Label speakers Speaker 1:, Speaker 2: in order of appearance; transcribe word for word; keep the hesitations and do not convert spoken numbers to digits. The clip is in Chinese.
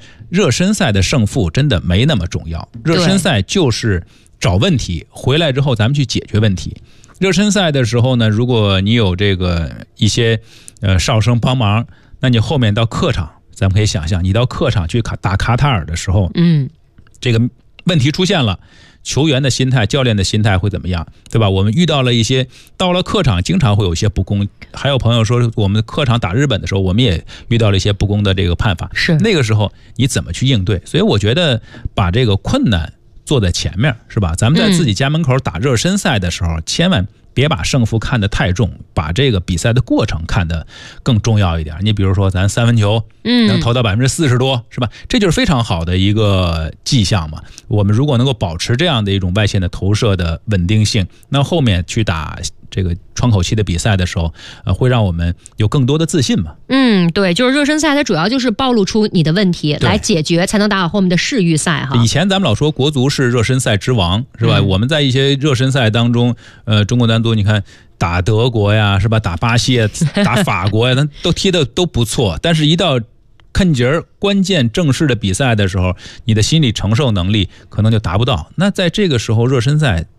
Speaker 1: 热身赛的胜负真的没那么重要，热身赛就是找问题，回来之后咱们去解决问题。热身赛的时候呢，如果你有这个一些呃哨声帮忙，那你后面到客场，咱们可以想象，你到客场去卡打卡塔尔的时候，
Speaker 2: 嗯，
Speaker 1: 这个问题出现了，球员的心态、教练的心态会怎么样，对吧？我们遇到了一些，到了客场经常会有一些不公，还有朋友说我们客场打日本的时候，我们也遇到了一些不公的这个判罚，
Speaker 2: 是
Speaker 1: 那个时候你怎么去应对？所以我觉得把这个困难做在前面，是吧？咱们在自己家门口打热身赛的时候，嗯、千万别把胜负看得太重，把这个比赛的过程看得更重要一点。你比如说咱三分球，嗯，能投到百分之四十多，是吧？这就是非常好的一个迹象嘛。我们如果能够保持这样的一种外线的投射的稳定性，那后面去打这个窗口期的比赛的时候，呃，会让我们有更多的自信嘛。
Speaker 2: 嗯，对，就是热身赛它主要就是暴露出你的问题来解决，才能打好后面的世预赛哈。
Speaker 1: 以前咱们老说国足是热身赛之王，是吧？嗯、我们在一些热身赛当中，呃，中国男足你看打德国呀，是吧？打巴西、打法国呀，都踢得都不错，但是一到看节儿关键正式的比赛的时候，你的心理承受能力可能就达不到。那在这个时候，热身赛